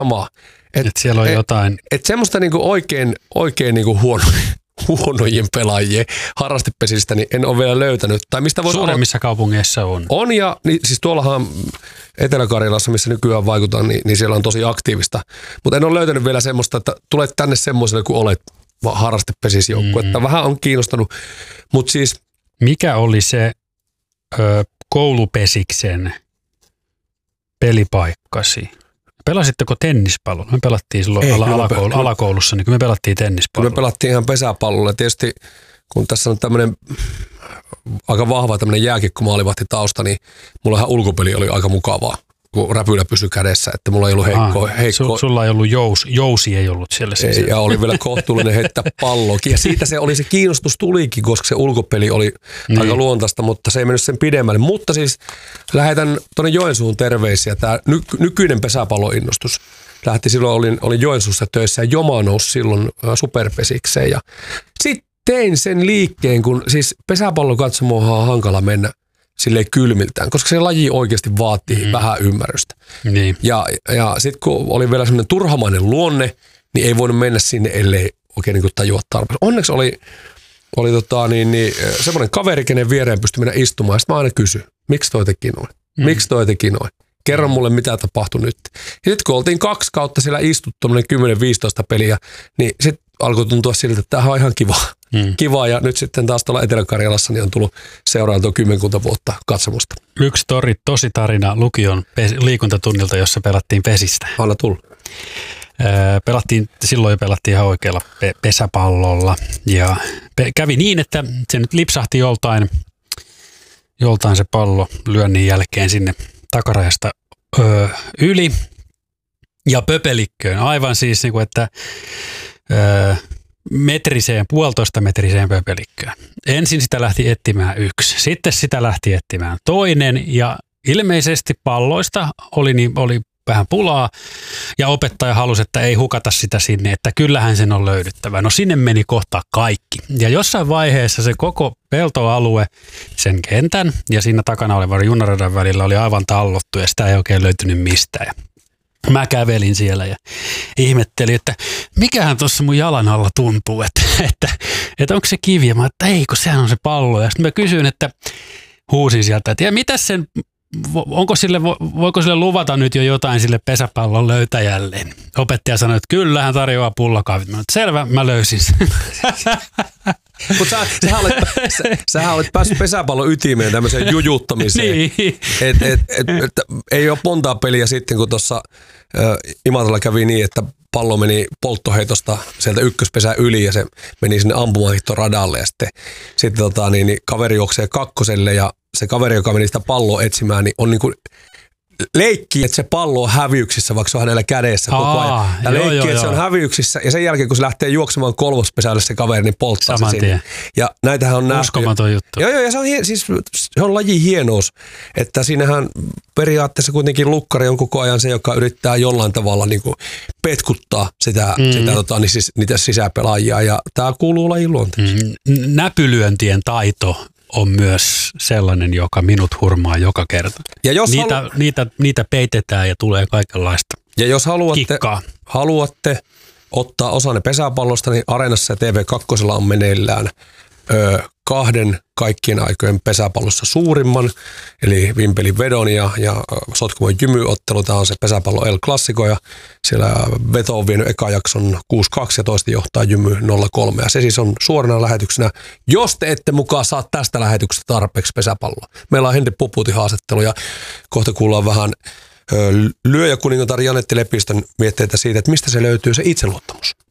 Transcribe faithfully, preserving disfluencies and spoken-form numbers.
samaa. Että et siellä on et, jotain. Että semmoista niinku oikein, oikein niinku huono, huonojen pelaajien harrastepesistä niin en ole vielä löytänyt. Tai mistä voisi Suuremmissa olla, kaupungeissa on. On ja niin, siis tuollahan Etelä-Karjalassa, missä nykyään vaikutaan, niin, niin siellä on tosi aktiivista. Mutta en ole löytänyt vielä semmoista, että tulet tänne semmoiselle, kun olet harrastepesisjoukku. Mm. Että vähän on kiinnostanut. Mutta siis mikä oli se ö, koulupesiksen pelipaikkasi? Pelasitteko tennispalloa? Me pelattiin silloin Ei, ala- alakoulu, alakoulussa, niin kun me pelattiin tennispalloa. Me pelattiin ihan pesäpallolla. Tietysti kun tässä on tämmöinen aika vahva tämmöinen jääkiekko-maalivahti tausta, niin mulla ihan ulkopeli oli aika mukavaa, kun räpylä pysyi kädessä, että mulla ei ollut heikkoa. Ah, heikko. Sulla ei ollut jous, jousi ei ollut siellä ei, sisällä. Ja oli vielä kohtuullinen heittää palloakin. Ja siitä se oli se kiinnostus tulikin, koska se ulkopeli oli niin. aika luontaista, mutta se ei mennyt sen pidemmälle. Mutta siis lähetän tuonne Joensuun terveisiä. Tämä ny, nykyinen pesäpalloinnostus lähti silloin, olin, olin Joensuussa töissä ja Joma nousi silloin superpesikseen. Ja sitten tein sen liikkeen, kun siis pesäpallokatsomohan on hankala mennä silleen kylmiltään, koska se laji oikeasti vaatii mm. vähän ymmärrystä. Niin. Ja, ja sitten kun oli vielä semmoinen turhamainen luonne, niin ei voinut mennä sinne, ellei oikein niin kuin tajua tarpeeksi. Onneksi oli, oli tota, niin, niin, semmoinen kaveri, kenen viereen pystyi mennä istumaan. Sitten mä aina kysyin, miksi toi teki noin? Mm. Miksi toi teki noin? Kerro mulle, mitä tapahtui nyt. Ja sitten kun oltiin kaksi kautta siellä istuttu, tuommoinen kymmenen viisitoista peliä, niin sitten alkoi tuntua siltä, että tämä on ihan kiva. Mm. Kiva, ja nyt sitten taas tuolla Etelä-Karjalassa niin on tullut seurailtua kymmenkunta vuotta katsomusta. Yksi tori, tosi tarina lukion pes- liikuntatunnilta, jossa pelattiin pesistä. Anna tulla. Öö, pelattiin, silloin jo pelattiin ihan oikealla pe- pesäpallolla, ja pe- kävi niin, että se nyt lipsahti joltain, joltain se pallo lyönnin jälkeen sinne takarajasta öö, yli ja pöpelikköön. Aivan siis niin kuin, että öö, metriseen, puolitoista metriseen pöpelikköön. Ensin sitä lähti etsimään yksi, sitten sitä lähti etsimään toinen ja ilmeisesti palloista oli, niin, oli vähän pulaa ja opettaja halusi, että ei hukata sitä sinne, että kyllähän sen on löydyttävä. No sinne meni kohta kaikki ja jossain vaiheessa se koko peltoalue, sen kentän ja siinä takana olevan junaradan välillä oli aivan tallottu ja sitä ei oikein löytynyt mistään. Mä kävelin siellä ja ihmettelin, että mikähän tuossa mun jalan alla tuntuu, että, että, että onko se kivi. Ja mä että ei, kun sehän on se pallo. Ja sitten mä kysyin, että huusin sieltä, että ja mitäs sen, onko sille, voiko sille luvata nyt jo jotain sille pesäpallon löytäjälle? Opettaja sanoi, että kyllä hän tarjoaa pullakahvit. Mä sanoin, että selvä, mä löysin sen. Mutta sä, sähän, olet, sä, sähän olet päässyt pesäpallon ytimeen tämmöiseen jujuttamiseen. Niin. Et, et, et, et, ei ole montaa peliä sitten, kun tuossa Imatralla kävi niin, että pallo meni polttoheitosta sieltä ykköspesän yli ja se meni sinne ampumahiihtoradalle ja sitten, sitten tota, niin, niin kaveri juoksee kakkoselle ja se kaveri, joka meni sitä palloa etsimään, niin on niin kuin leikki, että se pallo on häviyksissä, vaikka se on hänellä kädessä koko ajan. Ja leikki, joo, että joo. se on häviyksissä ja sen jälkeen, kun se lähtee juoksemaan kolmospesälle se kaveri, niin polttaa saman se sinne. tien. Ja näitähän on nähty. Uskomaton juttu. Joo, joo, ja se on, siis, se on lajin hienous, että siinähän periaatteessa kuitenkin lukkari on koko ajan se, joka yrittää jollain tavalla niin kuin petkuttaa sitä, mm. sitä tota, niin siis, niitä sisäpelaajia ja tämä kuuluu lajin luonteeseen. Mm. Näpylyöntien taito on myös sellainen, joka minut hurmaa joka kerta. Ja jos niitä, halu... niitä, niitä peitetään ja tulee kaikenlaista ja jos haluatte, kikkaa. haluatte ottaa osanne pesäpallosta, niin Areenassa ja T V kaksi on meneillään ö, kahden kaikkien aikojen pesäpallossa suurimman, eli Vimpelin vedon ja, ja Sotkamon jymyottelu. Tämä on se pesäpallo El Clasico ja siellä veto on vienyt eka jakson kuusi kaksi ja toista johtaa jymy nolla kolme. Ja se siis on suorana lähetyksenä, jos te ette mukaan saa tästä lähetyksestä tarpeeksi pesäpalloa. Meillä on Henri Puputin haastattelu ja kohta kuullaan vähän lyöjäkuningatar Janetti Lepistön mietteitä siitä, että mistä se löytyy se itseluottamus.